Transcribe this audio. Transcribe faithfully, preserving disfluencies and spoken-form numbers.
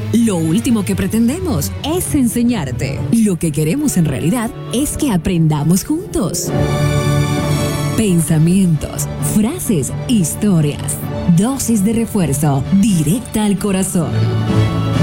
Lo último que pretendemos es enseñarte. Lo que queremos en realidad es que aprendamos juntos. Pensamientos, frases, historias. Dosis de refuerzo, directa al corazón.